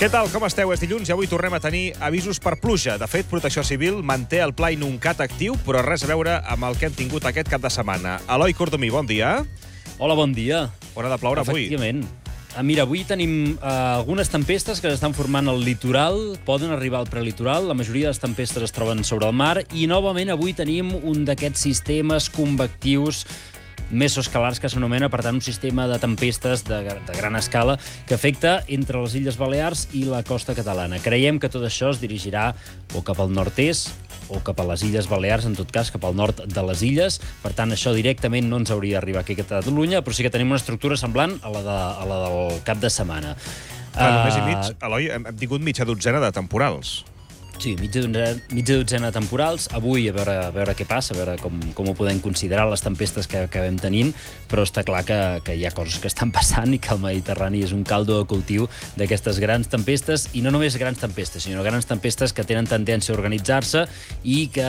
Què tal, com esteu? És dilluns i avui tornem a tenir avisos per pluja. De fet, Protecció Civil manté el pla inuncat actiu, però res a veure amb el que hem tingut aquest cap de setmana. Eloi Cordomí, bon dia. Hola, bon dia. On ha de ploure avui? Efectivament. Mira, avui tenim algunes tempestes que s'estan formant al litoral, poden arribar al prelitoral, la majoria de les tempestes es troben sobre el mar, i novament avui tenim un d'aquests sistemes convectius mesoscalars que s'anomena, per tant, un sistema de tempestes de gran escala que afecta entre les Illes Balears i la costa catalana. Creiem que tot això es dirigirà o cap al nord-est o cap a les Illes Balears, en tot cas, cap al nord de les illes. Per tant, això directament no ens hauria d'arribar aquí a Catalunya, però sí que tenim una estructura semblant a la del cap de setmana. Només i mig, Eloi, hem tingut mitja dotzena de temporals. Sí, mitja dotzena de temporals. Avui a veure què passa, a veure com ho podem considerar les tempestes que acabem tenint, però està clar que hi ha coses que estan passant i que el Mediterrani és un caldo de cultiu d'aquestes grans tempestes, i no només grans tempestes, sinó grans tempestes que tenen tendència a organitzar-se i que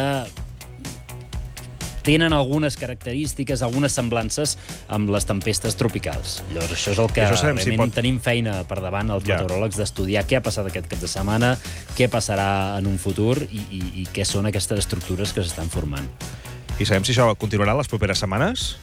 tenen algunes característiques, algunes semblances amb les tempestes tropicals. Llavors, això és el que realment tenim feina per davant els meteoròlegs d'estudiar què ha passat aquest cap de setmana, què passarà en un futur i què són aquestes estructures que s'estan formant. I sabem si això continuarà les properes setmanes?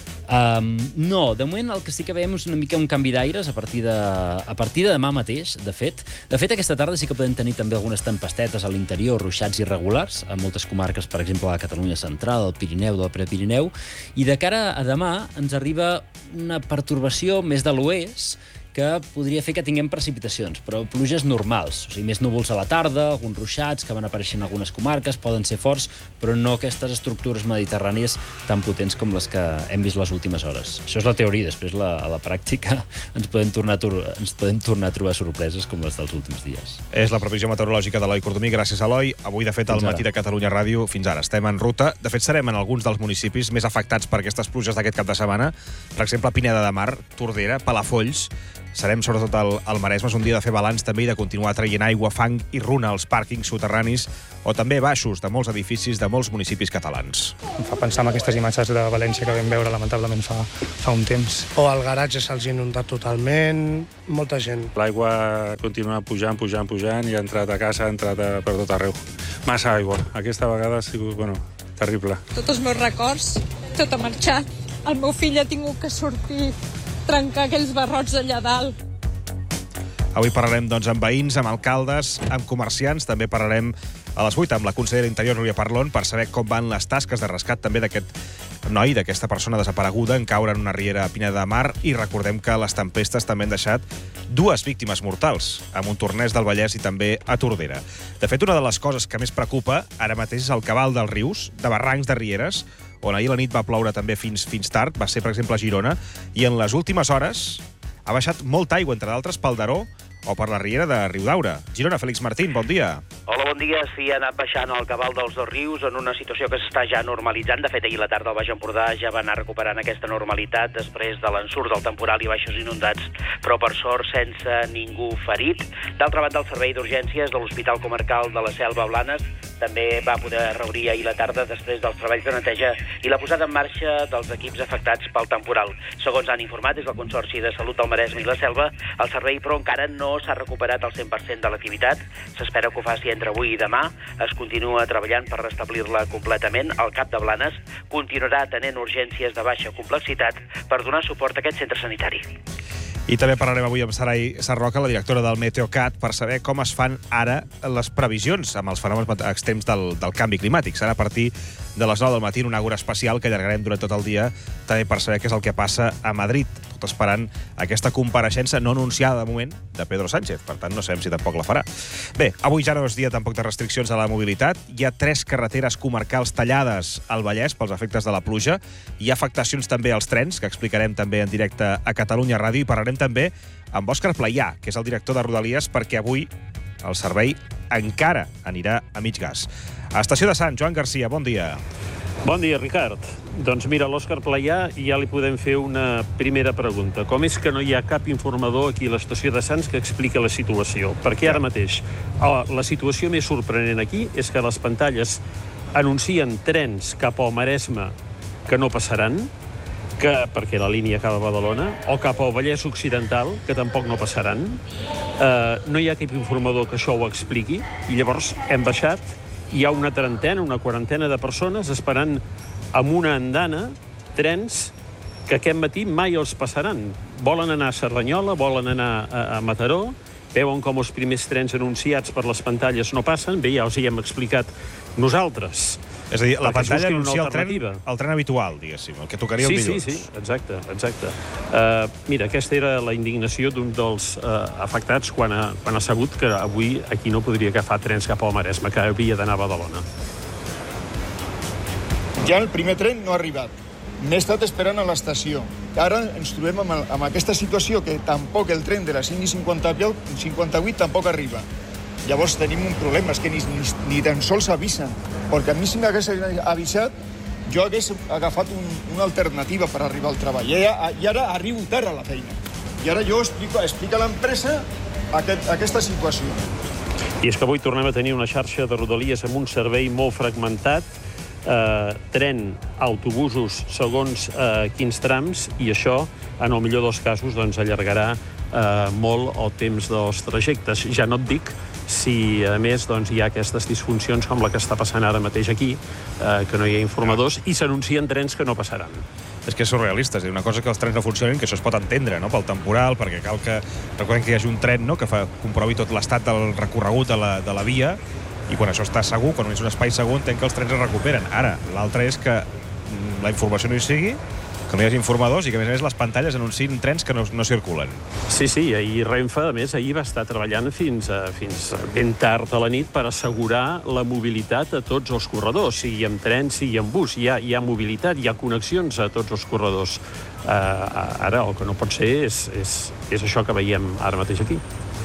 No, de moment el que sí que veiem és una mica un canvi d'aires a partir de demà mateix, de fet. De fet, aquesta tarda sí que podem tenir també algunes tempestetes a l'interior, ruixats irregulars, a moltes comarques, per exemple, a la Catalunya central, al Pirineu, del Prepirineu, i de cara a demà ens arriba una pertorbació més de l'oest que podria fer que tinguem precipitacions, però pluges normals, o sigui, més núvols a la tarda, alguns ruixats que van apareixent en algunes comarques, poden ser forts, però no aquestes estructures mediterrànies tan potents com les que hem vist les últimes hores. Això és la teoria, després a la pràctica ens podem tornar a trobar sorpreses com les dels últims dies. És la previsió meteorològica d'Eloi Cordomí. Gràcies, Eloi. Avui, de fet, al matí de Catalunya Ràdio, fins ara estem en ruta. De fet, serem en alguns dels municipis més afectats per aquestes pluges d'aquest cap de setmana. Per exemple, Pineda de Mar, Tordera, Palafolls. Serem sobretot al Maresme. És un dia de fer balanç també i de continuar traient aigua, fang i runa als pàrquings soterranis o també baixos de molts edificis de molts municipis catalans. Em fa pensar en aquestes imatges de València que vam veure lamentablement fa un temps. O el garatge se'ls ha inundat totalment, molta gent. L'aigua continua pujant i ha entrat a casa, ha entrat per tot arreu. Massa aigua. Aquesta vegada ha sigut, terrible. Tots els meus records, tot ha marxat. El meu fill ha tingut que sortir, trencar aquells barrots allà dalt. Avui parlarem, doncs, amb veïns, amb alcaldes, amb comerciants. També parlarem a les 8 amb la consellera d'Interior, Núria Parlon, per saber com van les tasques de rescat també d'aquest noi, d'aquesta persona desapareguda en caure en una riera a Pineda de Mar. I recordem que les tempestes també han deixat 2 víctimes mortals, a Montornès del Vallès i també a Tordera. De fet, una de les coses que més preocupa ara mateix és el cabal dels rius, de barrancs, de rieres, on ahir a la nit va ploure també fins tard, va ser, per exemple, a Girona, i en les últimes hores ha baixat molta aigua, entre d'altres, pel Daró o per la riera de Riudaura. Girona, Félix Martín, bon dia. Hola, bon dia. Sí, ha anat baixant el cabal dels 2 rius en una situació que s'està ja normalitzant. De fet, ahir a la tarda el Baix Empordà ja va anar recuperant aquesta normalitat després de l'ensurt del temporal i baixos inundats, però per sort sense ningú ferit. D'altra banda, el servei d'urgències de l'Hospital Comarcal de la Selva Blanes també va poder reobrir ahir a la tarda després dels treballs de neteja i la posada en marxa dels equips afectats pel temporal. Segons han informat des del Consorci de Salut del Maresme i la Selva, el servei, però, encara no s'ha recuperat al 100% de l'activitat. S'espera que ho faci entre avui i demà. Es continua treballant per restablir-la completament. El CAP de Blanes continuarà atenent urgències de baixa complexitat per donar suport a aquest centre sanitari. I també parlarem avui amb Sarai Sarroca, la directora del Meteocat, per saber com es fan ara les previsions amb els fenòmens extrems del canvi climàtic. Serà a partir de les 9 del matí en una Agora especial que allargarem durant tot el dia, també per saber què és el que passa a Madrid, tot esperant aquesta compareixença no anunciada de moment de Pedro Sánchez. Per tant, no sabem si tampoc la farà. Bé, avui ja no és dia tampoc de restriccions a la mobilitat. Hi ha 3 carreteres comarcals tallades al Vallès pels efectes de la pluja. Hi ha afectacions també als trens, que explicarem també en directe a Catalunya Ràdio, i parlarem també amb Òscar Playà, que és el director de Rodalies, perquè avui el servei encara anirà a mig gas. A Estació de Sant, Joan Garcia, bon dia. Bon dia, Ricard. Doncs mira, l'Òscar Playà ja li podem fer una primera pregunta. Com és que no hi ha cap informador aquí a l'Estació de Sants que expliqui la situació? Perquè ara mateix la situació més sorprenent aquí és que les pantalles anuncien trens cap al Maresme que no passaran perquè la línia acaba a Badalona, o cap al Vallès Occidental, que tampoc no passaran. No hi ha cap informador que això ho expliqui, i llavors hem baixat, hi ha una quarantena de persones esperant amb una andana trens que aquest matí mai els passaran. Volen anar a Cerdanyola, volen anar a Mataró, veuen com els primers trens anunciats per les pantalles no passen, bé, ja us hi hem explicat nosaltres. És a dir, la pantalla anuncia el tren habitual, diguéssim, el que tocaria el dilluns. Sí, exacte. Mira, aquesta era la indignació d'un dels afectats quan ha sabut que avui aquí no podria agafar trens cap al Maresme, que havia d'anar a Badalona. Ja el primer tren no ha arribat. M'he estat esperant a l'estació. Ara ens trobem amb aquesta situació que tampoc el tren de la 5:58 tampoc arriba. Llavors tenim un problema, és que ni tan sols avisen. Perquè a mi si m'hagués avisat, jo hagués agafat una alternativa per arribar al treball. I ara arribo tard a la feina. I ara jo explico a l'empresa aquesta situació. I és que avui tornem a tenir una xarxa de Rodalies amb un servei molt fragmentat, tren, autobusos, segons quins trams, i això, en el millor dels casos, doncs, allargarà molt el temps dels trajectes. Ja no et dic si, a més, doncs, hi ha aquestes disfuncions com la que està passant ara mateix aquí, que no hi ha informadors, i s'anuncien trens que no passaran. És que és surrealista, és a dir, una cosa que els trens no funcionin, que això es pot entendre, no?, pel temporal, perquè cal que, recordem que hi hagi un tren, no?, que comprovi tot l'estat del recorregut de la via, i quan això està segur, quan és un espai segur, entenc que els trens es recuperen. Ara, l'altre és que la informació no hi sigui, que no hi hagi informadors i que, a més, les pantalles anunciïn trens que no circulen. Sí, ahir Renfe, a més, va estar treballant fins ben tard a la nit per assegurar la mobilitat a tots els corredors, sigui amb tren, sigui amb bus. Hi ha mobilitat, hi ha connexions a tots els corredors. Ara, el que no pot ser és això que veiem ara mateix aquí.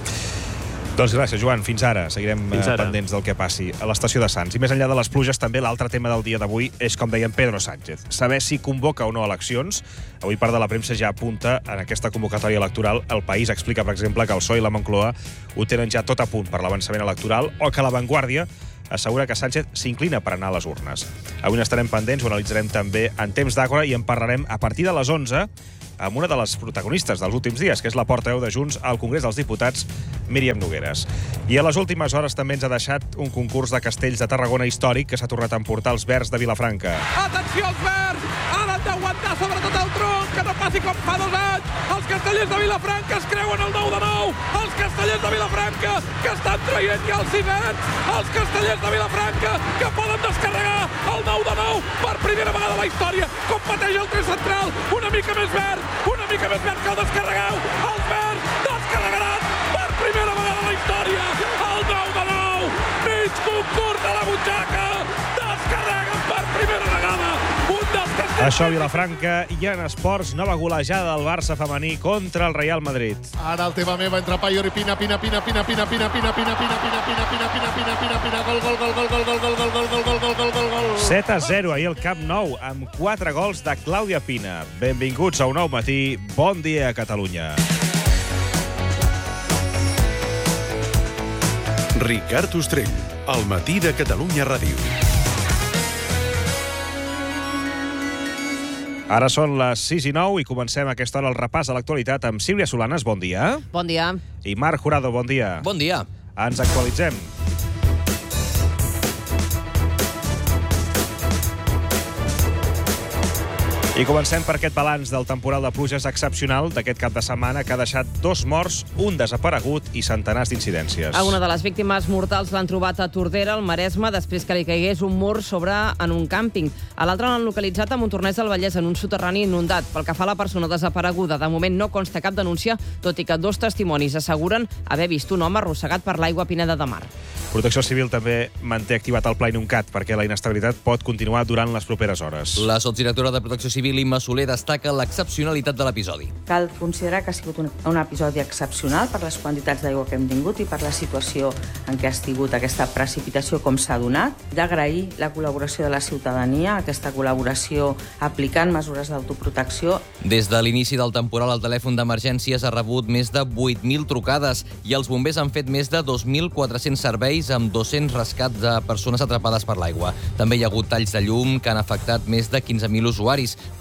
Doncs gràcies, Joan. Fins ara. Seguirem pendents del que passi a l'estació de Sants. I més enllà de les pluges, també l'altre tema del dia d'avui és, com deien, Pedro Sánchez. Saber si convoca o no eleccions. Avui part de la premsa ja apunta en aquesta convocatòria electoral. El País explica, per exemple, que el PSOE i la Moncloa ho tenen ja tot a punt per l'avançament electoral, o que La Vanguardia assegura que Sánchez s'inclina per anar a les urnes. Avui n'estarem pendents, ho analitzarem també en temps d'Àgora i en parlarem a partir de les 11 amb una de les protagonistes dels últims dies, que és la portaveu de Junts al Congrés dels Diputats, Míriam Nogueres. I a les últimes hores també ens ha deixat un concurs de castells de Tarragona històric que s'ha tornat a emportar els Verds de Vilafranca. Atenció als Verds! Ara han d'aguantar sobretot el tronc, que no passi com fa 2 anys! Els castellers de Vilafranca es creuen el 9 de 9! Els castellers de Vilafranca que estan traient ja els ciments! Els castellers de Vilafranca que poden descarregar el 9 de 9 per primera vegada a la història! Com pateix el tren central! Una mica més verd que el descarregueu! Els Verds descarregaran per primera vegada a la història! El 9 de 9! Mig concurs de la butxaca! Descarreguen per primera vegada! Això a Vilafranca. I en esports, nova golejada del Barça femení contra el Real Madrid. Ara el tema meva entre Payor i Pina, gol, gol. 7-0 ahir al Camp Nou amb 4 gols de Clàudia Pina. Benvinguts a Un Nou Matí. Bon dia a Catalunya. Ricard Ostrell, al matí de Catalunya Ràdio. Ara són les 6:09 i comencem a aquesta hora el repàs a l'actualitat amb Sílvia Solanes, bon dia. Bon dia. I Marc Jurado, bon dia. Bon dia. Ens actualitzem. I comencem per aquest balanç del temporal de pluges excepcional d'aquest cap de setmana que ha deixat 2 morts, un desaparegut i centenars d'incidències. Una de les víctimes mortals l'han trobat a Tordera, al Maresme, després que li caigués un mur en un càmping. A l'altre l'han localitzat a Montornès del Vallès, en un soterrani inundat. Pel que fa a la persona desapareguda, de moment no consta cap denúncia, tot i que 2 testimonis asseguren haver vist un home arrossegat per l'aigua a Pineda de Mar. Protecció Civil també manté activat el Pla Inuncat perquè la inestabilitat pot continuar durant les properes hores. La sotsdirectora de Protecció Civil, Imma Soler, destaca l'excepcionalitat de l'episodi. Cal considerar que ha sigut un episodi excepcional per les quantitats d'aigua que hem tingut i per la situació en què ha tingut aquesta precipitació com s'ha donat. D'agrair la col·laboració de la ciutadania, aquesta col·laboració aplicant mesures d'autoprotecció. Des de l'inici del temporal, el telèfon d'emergències ha rebut més de 8.000 trucades i els bombers han fet més de 2.400 serveis amb 200 rescats de persones atrapades per l'aigua. També hi ha hagut talls de llum que han afectat més de 15.000 usuaris.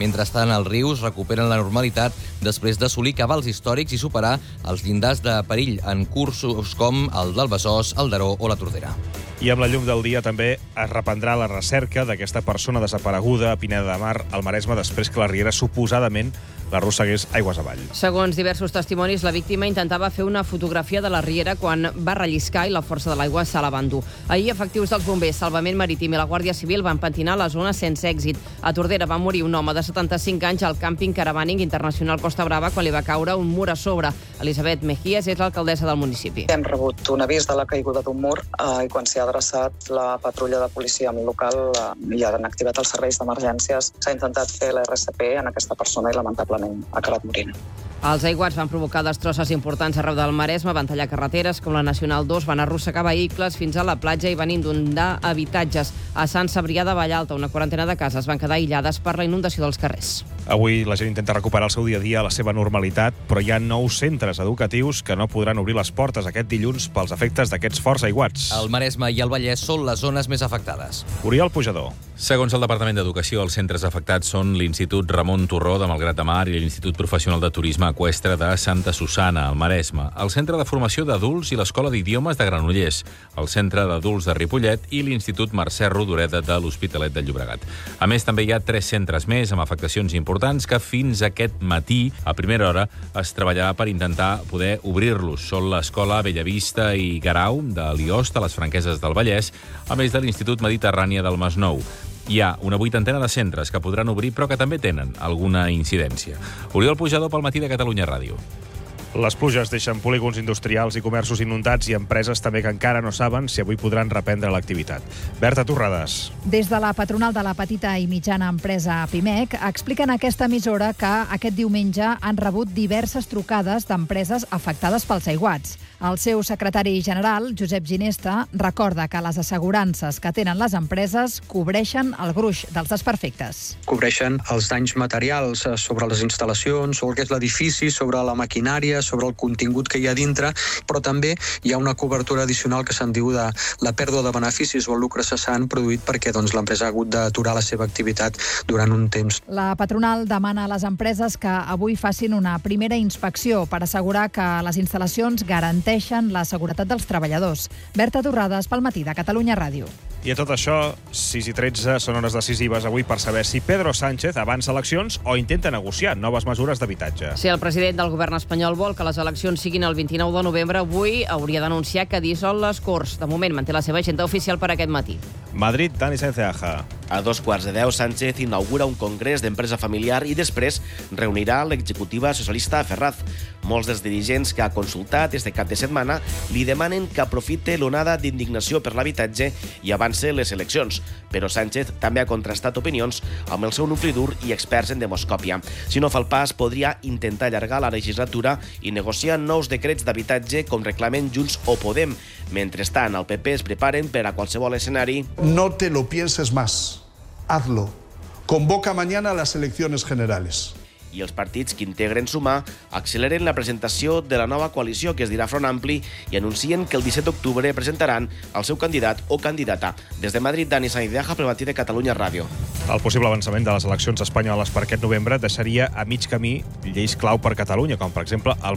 Mentrestant, els rius recuperen la normalitat després d'assolir cabals històrics i superar els llindars de perill en cursos com el del Besòs, el Daró o la Tordera. I amb la llum del dia també es reprendrà la recerca d'aquesta persona desapareguda a Pineda de Mar, al Maresme, després que la riera suposadament l'arrossegués aigües avall. Segons diversos testimonis, la víctima intentava fer una fotografia de la riera quan va relliscar i la força de l'aigua se la va endur. Ahir, efectius dels bombers, Salvament Marítim i la Guàrdia Civil van pentinar la zona sense èxit. A Tordera va morir un home de 75 anys al càmping Caravaning Internacional Costa Brava quan li va caure un mur a sobre. Elisabet Mejías és l'alcaldessa del municipi. Hem rebut un avís de la caiguda d'un mur i quan s'hi ha adreçat la patrulla de policia local i han activat els serveis d'emergències. S'ha intentat fer l'RCP en aquesta persona i lamentablement ha acabat morint. Els aiguats van provocar destrosses importants arreu del Maresme, van tallar carreteres com la Nacional 2, van arrossegar vehicles fins a la platja i van inundar habitatges. A Sant Cebrià de Vallalta, una quarantena de cases van quedar aïllades per la inundació dels carrers. Avui la gent intenta recuperar el seu dia a dia, la seva normalitat, però hi ha 9 centres educatius que no podran obrir les portes aquest dilluns pels efectes d'aquests forts aiguats. El Maresme i el Vallès són les zones més afectades. Oriol Pujador. Segons el Departament d'Educació, els centres afectats són l'Institut Ramon Torró de Malgrat de Mar i l'Institut Professional de Turisme Eqüestre de Santa Susana, al Maresme, el Centre de Formació d'Adults i l'Escola d'Idiomes de Granollers, el Centre d'Adults de Ripollet i l'Institut Mercè Rodoreda de l'Hospitalet de Llobregat. A més, també hi ha 3 centres més amb afectacions importants que fins aquest matí, a primera hora, es treballarà per intentar poder obrir-los. Són l'Escola Bellavista i Garau de Liost, a les Franqueses del Vallès, a més de l'Institut Mediterrània del Masnou. Hi ha una 80 de centres que podran obrir però que també tenen alguna incidència. Oriol Pujador pel Matí de Catalunya Ràdio. Les pluges deixen polígons industrials i comerços inundats i empreses també que encara no saben si avui podran reprendre l'activitat. Berta Torrades. Des de la patronal de la petita i mitjana empresa Pimec expliquen a aquesta emissora que aquest diumenge han rebut diverses trucades d'empreses afectades pels aiguats. El seu secretari general, Josep Ginesta, recorda que les assegurances que tenen les empreses cobreixen el gruix dels desperfectes. Cobreixen els danys materials sobre les instal·lacions, sobre el que és l'edifici, sobre la maquinària, sobre el contingut que hi ha dintre, però també hi ha una cobertura addicional que se'n diu de la pèrdua de beneficis o el lucre cessant produït perquè l'empresa ha hagut d'aturar la seva activitat durant un temps. La patronal demana a les empreses que avui facin una primera inspecció per assegurar que les instal·lacions garanteixen la seguretat dels treballadors. Berta Torrades pel Matí de Catalunya Ràdio. I a tot això, 6:13 són hores decisives avui per saber si Pedro Sánchez avança eleccions o intenta negociar noves mesures d'habitatge. Si el president del govern espanyol vol que les eleccions siguin el 29 de novembre, avui hauria d'anunciar que dissol les Corts. De moment manté la seva agenda oficial per aquest matí. Madrid, Dani Sáenz-de-Aja. A 2:15, Sánchez inaugura un congrés d'empresa familiar i després reunirà l'executiva socialista Ferraz. Molts dels dirigents que ha consultat este cap de setmana li demanen que aprofite l'onada d'indignació per l'habitatge i avance les eleccions. Però Sánchez també ha contrastat opinions amb el seu nucli dur i experts en demoscòpia. Si no fa el pas, podria intentar allargar la legislatura i negociar nous decrets d'habitatge com reclamen Junts o Podem. Mentrestant, el PP es preparen per a qualsevol escenari. No te lo pienses más. Hazlo. Convoca mañana las elecciones generales. I els partits que integren Sumar acceleren la presentació de la nova coalició que es dirà Front Ampli i anuncien que el 17 d'octubre presentaran el seu candidat o candidata. Des de Madrid, Dani Sáenz-de-Aja, pel Matí de Catalunya Ràdio. El possible avançament de les eleccions espanyoles per aquest novembre deixaria a mig camí lleis clau per Catalunya, com per exemple el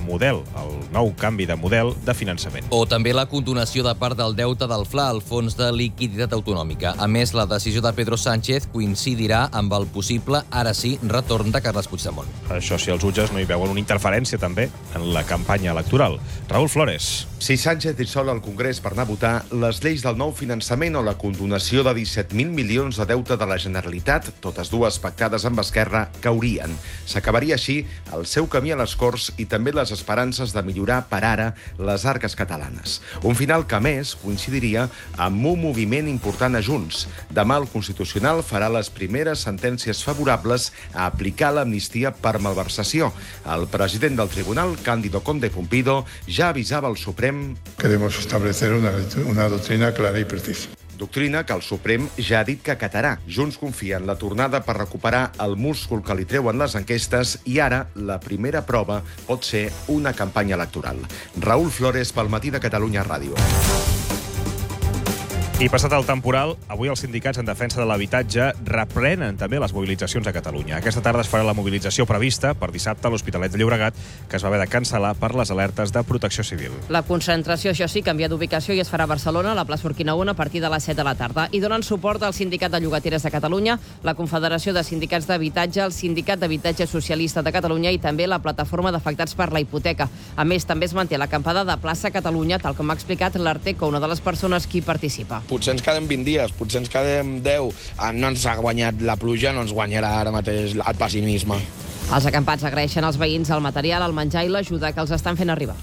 nou canvi de model de finançament. O també la condonació de part del deute del FLA, el Fons de Liquiditat Autonòmica. A més, la decisió de Pedro Sánchez coincidirà amb el possible, ara sí, retorn de Carles Puigdemont. Això si els jutges no hi veuen una interferència també en la campanya electoral. Raúl Flores. Si Sánchez dissol el Congrés per anar a votar, les lleis del nou finançament o la condonació de 17.000 milions de deute de la Generalitat, totes dues pactades amb Esquerra, caurien. S'acabaria així el seu camí a les Corts i també les esperances de millorar per ara les arques catalanes. Un final que, a més, coincidiria amb un moviment important a Junts. Demà el Constitucional farà les primeres sentències favorables a aplicar l'amnistia per malversació. El president del tribunal, Cándido Conde Pumpido, ja avisava al Suprem. Queremos establecer una doctrina clara y precisa. Doctrina que el Suprem ja ha dit que acatarà. Junts confia en la tornada per recuperar el múscul que li treuen les enquestes i ara la primera prova pot ser una campanya electoral. Raúl Flores pel Matí de Catalunya Ràdio. I passat el temporal, avui els sindicats en defensa de l'habitatge reprenen també les mobilitzacions a Catalunya. Aquesta tarda es farà la mobilització prevista per dissabte a l'Hospitalet de Llobregat, que es va haver de cancel·lar per les alertes de Protecció Civil. La concentració, això sí, canvia d'ubicació i es farà a Barcelona, a la plaça Urquina 1, a partir de les 7 de la tarda. I donen suport al Sindicat de Llogateres de Catalunya, la Confederació de Sindicats d'Habitatge, el Sindicat d'Habitatge Socialista de Catalunya i també la Plataforma d'Afectats per la Hipoteca. A més, també es manté l'acampada de Plaça Catalunya, tal com ha explicat l'Arteco, una de les persones que hi participa. Potser ens quedem 20 dies, potser ens quedem 10. No ens ha guanyat la pluja, no ens guanyarà ara mateix el pessimisme. Els acampats agraeixen als veïns el material, el menjar i l'ajuda que els estan fent arribar.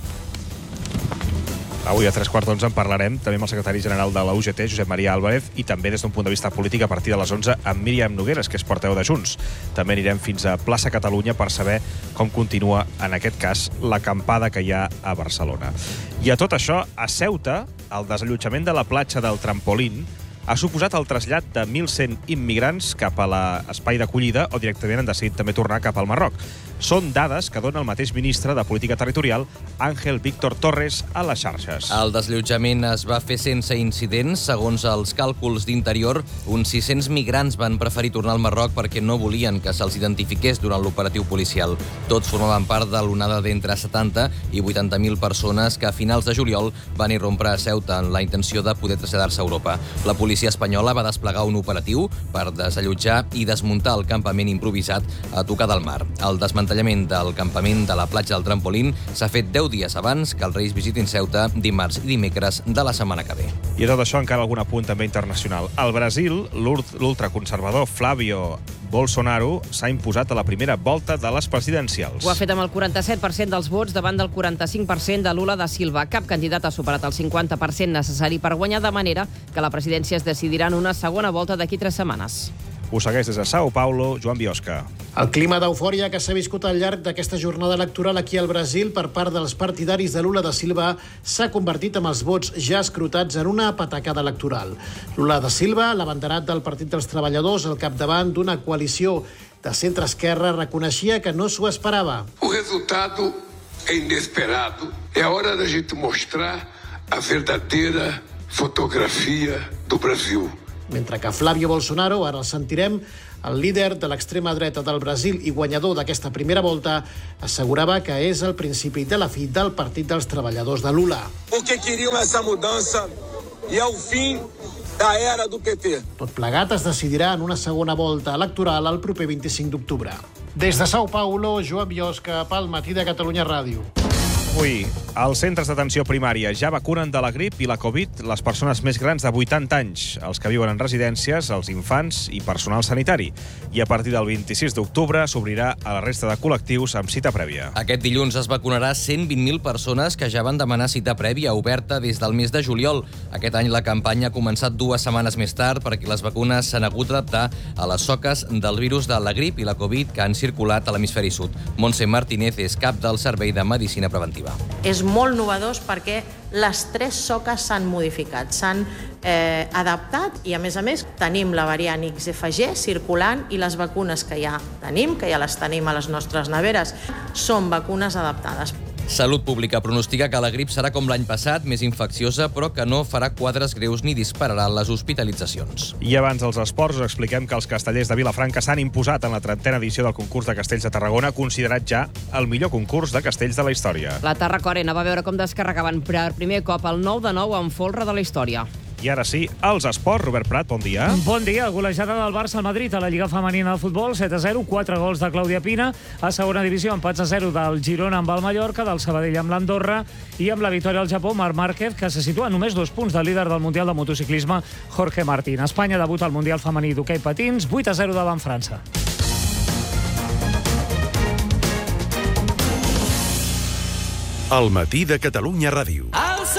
Avui a 3:15 en parlarem també amb el secretari general de la UGT, Josep Maria Álvarez, i també des d'un punt de vista polític a partir de les 11 amb Míriam Nogueres, que és portaveu de Junts. També anirem fins a Plaça Catalunya per saber com continua, en aquest cas, l'acampada que hi ha a Barcelona. I a tot això, a Ceuta, el desallotjament de la platja del Trampolín ha suposat el trasllat de 1.100 immigrants cap a l'espai d'acollida o directament han decidit també tornar cap al Marroc. Són dades que dona el mateix ministre de Política Territorial, Ángel Víctor Torres, a les xarxes. El desallotjament es va fer sense incidents. Segons els càlculs d'Interior, uns 600 migrants van preferir tornar al Marroc perquè no volien que se'ls identifiqués durant l'operatiu policial. Tots formaven part de l'onada d'entre 70 i 80.000 persones que a finals de juliol van irrompre a Ceuta en la intenció de poder traslladar-se a Europa. La policia espanyola va desplegar un operatiu per desallotjar i desmuntar el campament improvisat a tocar del mar. El desmantellament del campament de la platja del Trampolín s'ha fet 10 dies abans que els Reis visitin Ceuta dimarts i dimecres de la setmana que ve. I a tot això encara algun apunt també internacional. Al Brasil, l'ultraconservador Flávio Bolsonaro s'ha imposat a la primera volta de les presidencials. Ho ha fet amb el 47% dels vots davant del 45% de Lula da Silva. Cap candidat ha superat el 50% necessari per guanyar, de manera que la presidència es decidirà en una segona volta d'aquí 3 setmanes. Ho segueix des de São Paulo, Joan Biosca. El clima d'eufòria que s'ha viscut al llarg d'aquesta jornada electoral aquí al Brasil per part dels partidaris de Lula da Silva s'ha convertit amb els vots ja escrutats en una patacada electoral. Lula da Silva, l'abanderat del Partit dels Treballadors al capdavant d'una coalició de centre-esquerra, reconeixia que no s'ho esperava. O resultado é inesperado. É hora da gente mostrar a verdadeira fotografia do Brasil. Mentre que Flávio Bolsonaro, ara el sentirem, el líder de l'extrema dreta del Brasil i guanyador d'aquesta primera volta, assegurava que és el principi de la fi del Partit dels Treballadors de Lula. Porque queriam essa mudança e é o fim da era do PT. Tot plegat es decidirà en una segona volta electoral el proper 25 d'octubre. Des de São Paulo, Joan Biosca, pel Matí de Catalunya Ràdio. Avui, els centres d'atenció primària ja vacunen de la grip i la Covid les persones més grans de 80 anys, els que viuen en residències, els infants i personal sanitari. I a partir del 26 d'octubre s'obrirà a la resta de col·lectius amb cita prèvia. Aquest dilluns es vacunarà 120.000 persones que ja van demanar cita prèvia oberta des del mes de juliol. Aquest any la campanya ha començat 2 setmanes més tard perquè les vacunes s'han hagut d'adaptar a les soques del virus de la grip i la Covid que han circulat a l'hemisferi sud. Montse Martínez és cap del Servei de Medicina Preventiva. És molt innovador perquè les 3 soques s'han modificat, s'han adaptat i, a més, tenim la variant XFG circulant i les vacunes que ja tenim, que ja les tenim a les nostres neveres, són vacunes adaptades. Salut Pública pronostica que la grip serà com l'any passat, més infecciosa, però que no farà quadres greus ni dispararà les hospitalitzacions. I abans dels esports us expliquem que els castellers de Vilafranca s'han imposat en la 30a edició del concurs de castells de Tarragona, considerat ja el millor concurs de castells de la història. La Tarraco Arena va veure com descarregaven per primer cop el 9-9 en folre de la història. I ara sí, els esports. Robert Prat, bon dia. Bon dia. Golejada del Barça al Madrid a la Lliga Femenina de Futbol, 7-0, 4 gols de Clàudia Pina. A segona divisió, empats a 0 del Girona amb el Mallorca, del Sabadell amb l'Andorra i amb la victòria al Japó, Marc Márquez, que se situa només 2 punts del líder del Mundial de Motociclisme, Jorge Martín. Espanya debuta al Mundial Femení d'hoquei patins, 8-0 davant França. El Matí de Catalunya Ràdio.